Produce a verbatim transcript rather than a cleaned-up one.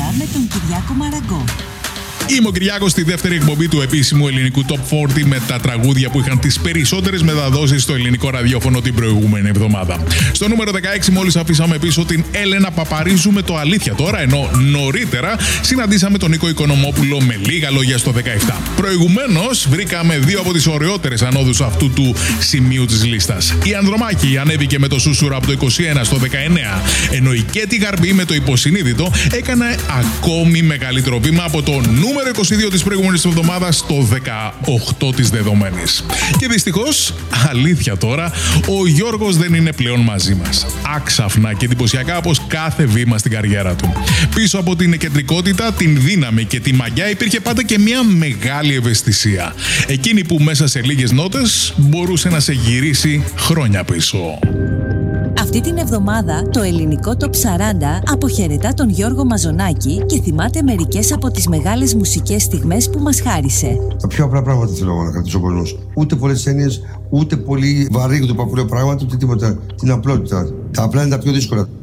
με τον Κυριάκο Μαραγκό. Είμαι ο Κυριάκος στη δεύτερη εκπομπή του επίσημου ελληνικού Top σαράντα με τα τραγούδια που είχαν τις περισσότερες μεταδόσεις στο ελληνικό ραδιόφωνο την προηγούμενη εβδομάδα. Στο νούμερο δεκαέξι μόλις αφήσαμε πίσω την Έλενα Παπαρίζου με το Αλήθεια Τώρα, ενώ νωρίτερα συναντήσαμε τον Νίκο Οικονομόπουλο με Λίγα Λόγια στο δεκαεπτά. Προηγουμένως βρήκαμε δύο από τις ωραιότερες ανόδους αυτού του σημείου της λίστας. Η Ανδρομάκη ανέβηκε με το Σούσουρα από το είκοσι ένα στο δεκαεννέα, ενώ η Κέτη Γαρμπή με το Υποσυνείδητο έκανε ακόμη μεγαλύτερο βήμα από το νούμερο είκοσι δύο της προηγούμενης εβδομάδας στο δεκαοκτώ της δεδομένης. Και δυστυχώς, αλήθεια τώρα, ο Γιώργος δεν είναι πλέον μαζί μας. Άξαφνα και εντυπωσιακά όπως κάθε βήμα στην καριέρα του. Πίσω από την κεντρικότητα, την δύναμη και τη μαγιά υπήρχε πάντα και μια μεγάλη ευαισθησία. Εκείνη που μέσα σε λίγες νότες μπορούσε να σε γυρίσει χρόνια πίσω. Αυτή την εβδομάδα το ελληνικό Top σαράντα αποχαιρετά τον Γιώργο Μαζονάκη και θυμάται μερικές από τις μεγάλες μουσικές στιγμές που μας χάρισε. Τα πιο απλά πράγματα θέλω να κρατήσω ο κόσμος. Ούτε πολλές έννοιες, ούτε πολύ βαρύ το παππούλιο πράγματα, ούτε τίποτα. Την απλότητα. Τα απλά είναι τα πιο δύσκολα.